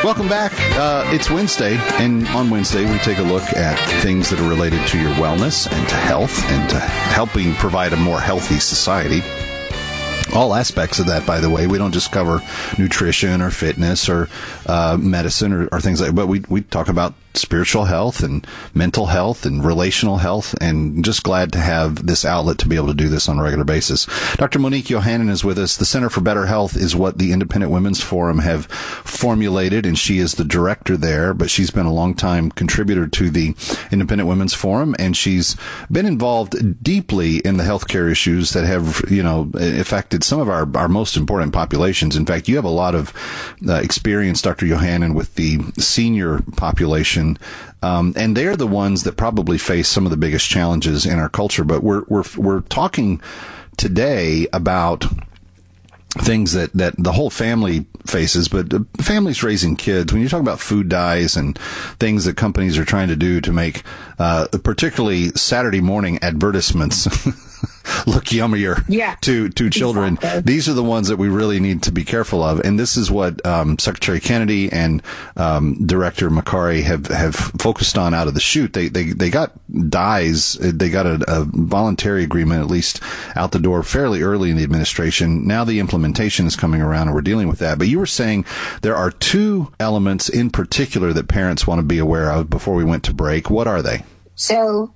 Welcome back. It's Wednesday, and on Wednesday we take a look at things that are related to your wellness and to health and to helping provide a more healthy society. All aspects of that, by the way. We don't just cover nutrition or fitness or medicine or things like that, but we talk about spiritual health and mental health and relational health, and just glad to have this outlet to be able to do this on a regular basis. Dr. Monique Yohannan is with us. The Center for Better Health is what the Independent Women's Forum have formulated, and she is the director there, but she's been a long-time contributor to the Independent Women's Forum, and she's been involved deeply in the healthcare issues that have, affected some of our most important populations. In fact, you have a lot of experience, Dr. Yohannan, with the senior population. And they're the ones that probably face some of the biggest challenges in our culture. But we're talking today about things that the whole family faces, but families raising kids. When you talk about food dyes and things that companies are trying to do to make particularly Saturday morning advertisements look yummier to children. Exactly. These are the ones that we really need to be careful of. And this is what Secretary Kennedy and Director Makary have focused on out of the chute. They got dyes. They got a voluntary agreement, at least out the door fairly early in the administration. Now the implementation is coming around and we're dealing with that. But you were saying there are two elements in particular that parents want to be aware of before we went to break. What are they? So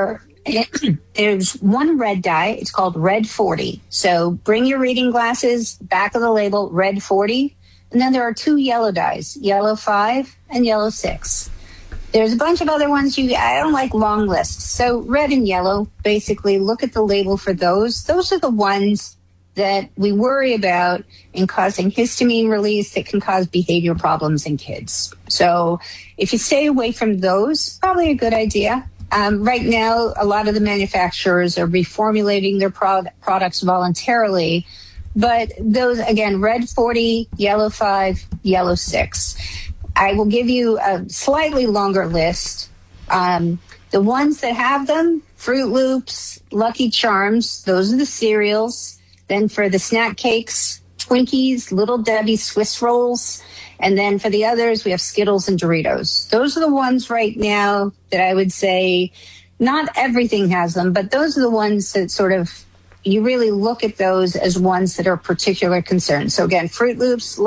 there's one red dye. It's called Red 40. So bring your reading glasses, back of the label, Red 40. And then there are two yellow dyes, Yellow 5 and Yellow 6. There's a bunch of other ones. I don't like long lists. So red and yellow, basically look at the label for those. Those are the ones that we worry about in causing histamine release that can cause behavior problems in kids. So if you stay away from those, probably a good idea. Right now, a lot of the manufacturers are reformulating their products voluntarily. But those, again, Red 40, Yellow 5, Yellow 6. I will give you a slightly longer list. The ones that have them, Fruit Loops, Lucky Charms, those are the cereals. Then for the snack cakes, Twinkies, Little Debbie, Swiss Rolls. And then for the others, we have Skittles and Doritos. Those are the ones right now that I would say not everything has them, but those are the ones that sort of, you really look at those as ones that are particular concern. So again, Fruit Loops,